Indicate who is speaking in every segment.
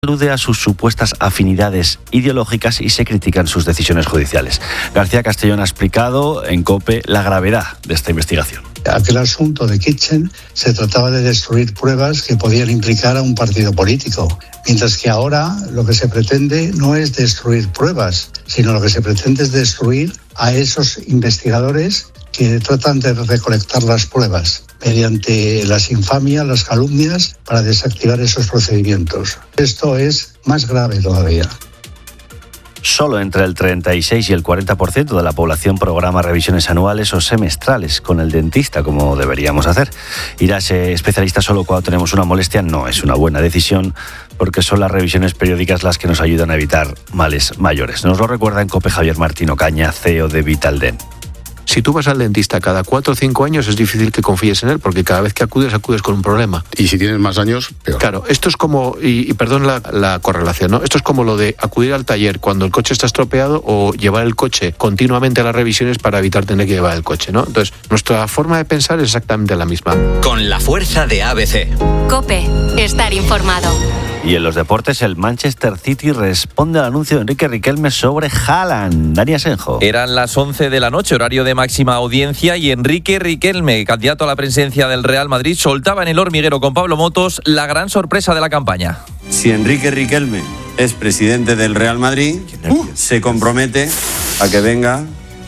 Speaker 1: alude a sus supuestas afinidades ideológicas y se critican sus decisiones judiciales. García Castellón ha explicado en COPE la gravedad de esta investigación.
Speaker 2: Aquel asunto de Kitchen se trataba de destruir pruebas que podían implicar a un partido político, mientras que ahora lo que se pretende no es destruir pruebas, sino lo que se pretende es destruir a esos investigadores que tratan de recolectar las pruebas mediante las infamias, las calumnias, para desactivar esos procedimientos. Esto es más grave todavía.
Speaker 1: Solo entre el 36 y el 40% de la población programa revisiones anuales o semestrales con el dentista, como deberíamos hacer. Ir a ese especialista solo cuando tenemos una molestia no es una buena decisión, porque son las revisiones periódicas las que nos ayudan a evitar males mayores. Nos lo recuerda en COPE Javier Martín Ocaña, CEO de Vitaldent.
Speaker 3: Si tú vas al dentista cada 4 o 5 años, es difícil que confíes en él, porque cada vez que acudes con un problema.
Speaker 4: Y si tienes más años, peor.
Speaker 3: Claro, esto es como, y perdón la correlación, ¿no? Esto es como lo de acudir al taller cuando el coche está estropeado o llevar el coche continuamente a las revisiones para evitar tener que llevar el coche, ¿no? Entonces, nuestra forma de pensar es exactamente la misma.
Speaker 5: Con la fuerza de ABC.
Speaker 6: COPE, estar informado.
Speaker 1: Y en los deportes, el Manchester City responde al anuncio de Enrique Riquelme sobre Haaland. Dani Asenjo.
Speaker 7: Eran las 11 de la noche, horario de máxima audiencia, y Enrique Riquelme, candidato a la presidencia del Real Madrid, soltaba en el hormiguero con Pablo Motos la gran sorpresa de la campaña.
Speaker 8: Si Enrique Riquelme es presidente del Real Madrid, se compromete a que venga...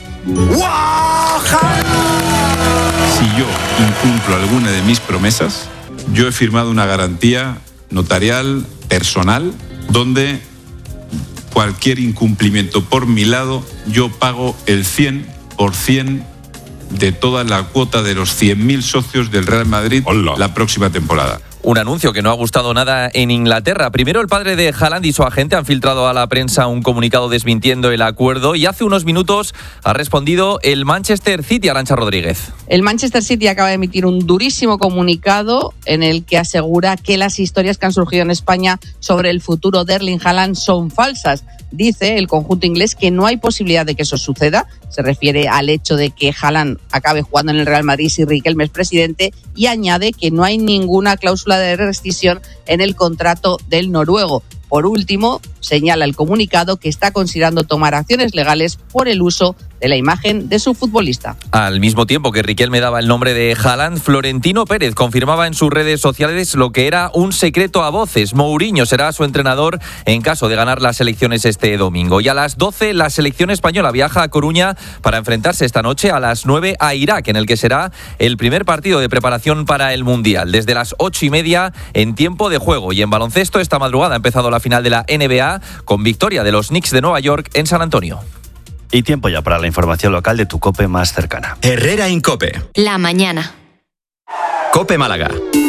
Speaker 9: Si yo incumplo alguna de mis promesas, yo he firmado una garantía notarial, personal, donde cualquier incumplimiento por mi lado, yo pago el 100% de toda la cuota de los 100.000 socios del Real Madrid. ¡Hola! La próxima temporada.
Speaker 7: Un anuncio que no ha gustado nada en Inglaterra. Primero, el padre de Haaland y su agente han filtrado a la prensa un comunicado desmintiendo el acuerdo, y hace unos minutos ha respondido el Manchester City. Arantxa Rodríguez.
Speaker 10: El Manchester City acaba de emitir un durísimo comunicado en el que asegura que las historias que han surgido en España sobre el futuro de Erling Haaland son falsas. Dice el conjunto inglés que no hay posibilidad de que eso suceda. Se refiere al hecho de que Haaland acabe jugando en el Real Madrid si Riquelme es presidente, y añade que no hay ninguna cláusula de rescisión en el contrato del noruego. Por último, señala el comunicado que está considerando tomar acciones legales por el uso de la imagen de su futbolista.
Speaker 7: Al mismo tiempo que Riquelme daba el nombre de Haaland, Florentino Pérez confirmaba en sus redes sociales lo que era un secreto a voces. Mourinho será su entrenador en caso de ganar las elecciones este domingo. Y a las 12 la selección española viaja a Coruña para enfrentarse esta noche a las 9 a Irak, en el que será el primer partido de preparación para el Mundial. Desde las 8:30 en tiempo de juego. Y en baloncesto, esta madrugada ha empezado la final de la NBA con victoria de los Knicks de Nueva York en San Antonio.
Speaker 1: Y tiempo ya para la información local de tu COPE más cercana.
Speaker 5: Herrera en COPE.
Speaker 6: La mañana.
Speaker 5: COPE Málaga.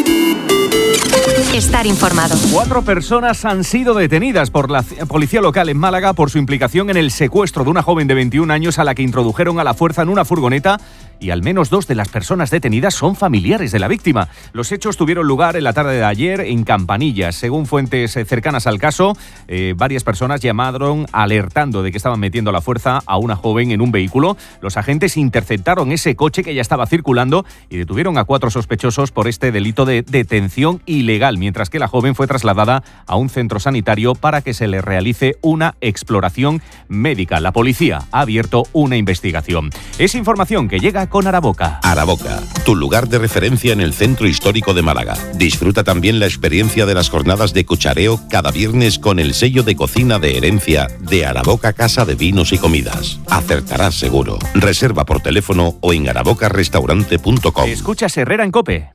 Speaker 6: Estar informado.
Speaker 11: 4 personas han sido detenidas por la policía local en Málaga por su implicación en el secuestro de una joven de 21 años a la que introdujeron a la fuerza en una furgoneta, y al menos 2 de las personas detenidas son familiares de la víctima. Los hechos tuvieron lugar en la tarde de ayer en Campanillas. Según fuentes cercanas al caso, varias personas llamaron alertando de que estaban metiendo a la fuerza a una joven en un vehículo. Los agentes interceptaron ese coche que ya estaba circulando y detuvieron a 4 sospechosos por este delito de detención ilegal, mientras que la joven fue trasladada a un centro sanitario para que se le realice una exploración médica. La policía ha abierto una investigación. Es información que llega con Araboca.
Speaker 12: Araboca, tu lugar de referencia en el centro histórico de Málaga. Disfruta también la experiencia de las jornadas de cuchareo cada viernes con el sello de cocina de herencia de Araboca Casa de Vinos y Comidas. Acertarás seguro. Reserva por teléfono o en arabocarestaurante.com.
Speaker 11: Escuchas Herrera en COPE.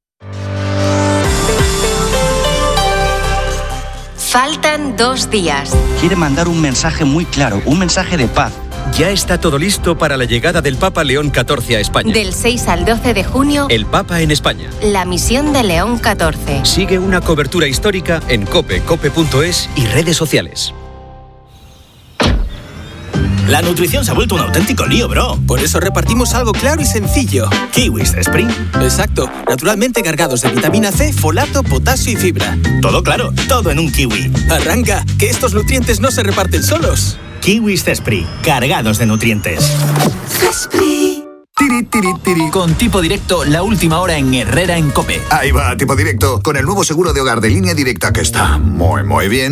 Speaker 6: Faltan 2 días.
Speaker 13: Quiere mandar un mensaje muy claro, un mensaje de paz.
Speaker 5: Ya está todo listo para la llegada del Papa León XIV a España.
Speaker 6: Del 6 al 12 de junio,
Speaker 5: el Papa en España.
Speaker 6: La misión de León XIV.
Speaker 5: Sigue una cobertura histórica en COPE, cope.es y redes sociales.
Speaker 14: La nutrición se ha vuelto un auténtico lío, bro. Por eso repartimos algo claro y sencillo. Kiwis Spring. Exacto. Naturalmente cargados de vitamina C, folato, potasio y fibra. Todo claro, todo en un kiwi. Arranca, que estos nutrientes no se reparten solos. Kiwis Spring, cargados de nutrientes.
Speaker 15: Esprit.
Speaker 4: Tiri, tiri, tiri. Con Tipo Directo, la última hora en Herrera en COPE.
Speaker 15: Ahí va, Tipo Directo, con el nuevo seguro de hogar de Línea Directa que está muy bien.